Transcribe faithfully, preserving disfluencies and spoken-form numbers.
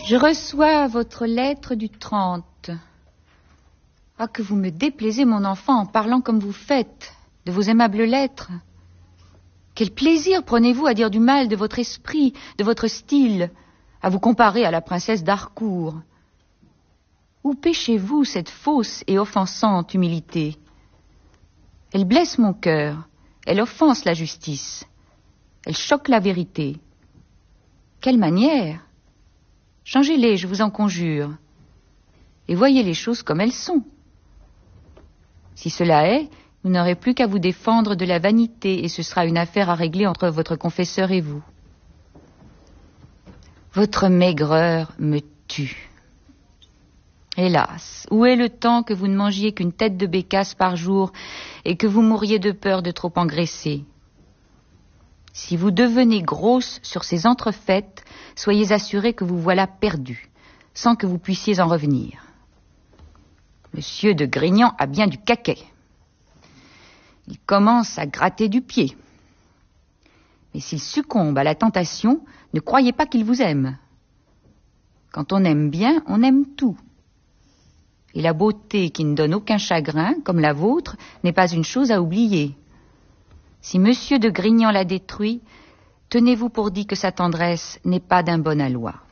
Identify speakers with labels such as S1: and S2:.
S1: Je reçois votre lettre du trente. Ah, que vous me déplaisez, mon enfant, en parlant comme vous faites de vos aimables lettres. Quel plaisir prenez-vous à dire du mal de votre esprit, de votre style, à vous comparer à la princesse d'Harcourt? Où péchez-vous cette fausse et offensante humilité? Elle blesse mon cœur, elle offense la justice, elle choque la vérité. Quelle manière! Changez-les, je vous en conjure, et voyez les choses comme elles sont. Si cela est, vous n'aurez plus qu'à vous défendre de la vanité, et ce sera une affaire à régler entre votre confesseur et vous. Votre maigreur me tue. Hélas, où est le temps que vous ne mangiez qu'une tête de bécasse par jour et que vous mouriez de peur de trop engraisser? Si vous devenez grosse sur ces entrefaites, soyez assurés que vous voilà perdus, sans que vous puissiez en revenir. Monsieur de Grignan a bien du caquet. Il commence à gratter du pied. Mais s'il succombe à la tentation, ne croyez pas qu'il vous aime. Quand on aime bien, on aime tout. Et la beauté qui ne donne aucun chagrin, comme la vôtre, n'est pas une chose à oublier. Si Monsieur de Grignan la détruit, tenez-vous pour dit que sa tendresse n'est pas d'un bon aloi.